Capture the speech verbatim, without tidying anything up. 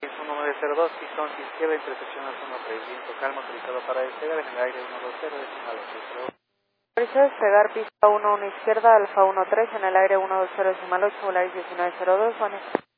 uno nueve cero dos, pistón izquierda, intersección a uno tres, viento calmo, autorizado para despegar en el aire uno dos cero, decimal ocho. Autorizado despegar pista uno uno izquierda, alfa uno tres en el aire uno dos cero, decimal ocho, volaris diecinueve cero dos, bueno.